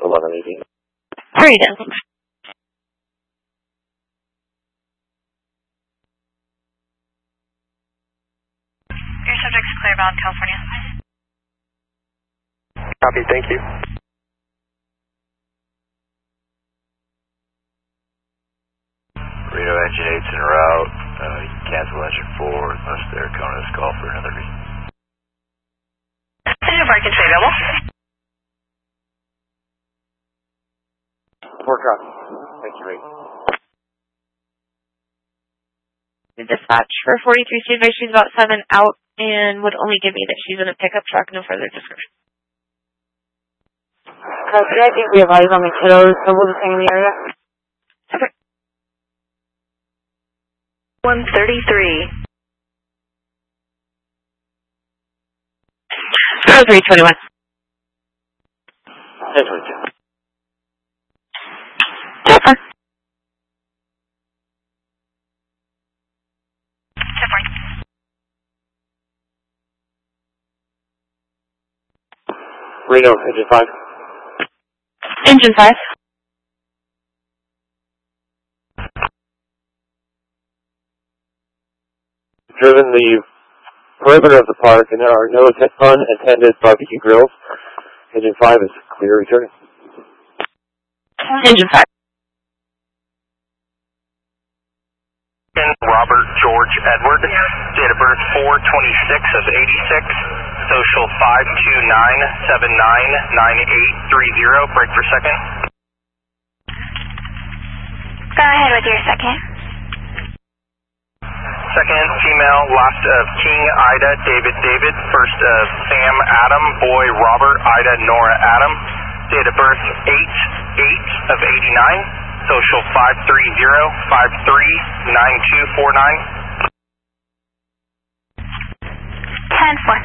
1180. Hurry down, thanks. Your subject's clear bound, California. Copy, thank you. Reno engine 8's en route. You can cancel engine 4 unless they're coming to call for another reason. Engine 4 can stay available. 4 copy. Thank you, Ray. The dispatch for 43 Speedway, she's about 7 out and would only give me that she's in a pickup truck, no further description. Copy, I think we have eyes on the kiddos visiting in the area. Okay. 133. 0321. 1022. Jennifer. Reno, engine 5. Engine 5. Driven the perimeter of the park, and there are no unattended barbecue grills. Engine 5 is clear returning. Engine 5. Robert George Edward, date of birth 4/26 of 86, social 529799830, break for second. Go ahead with your second. Second, female, last of King Ida David David, first of Sam Adam, boy Robert Ida Nora Adam, date of birth 8/8 of 89, social 530539249. 10-4.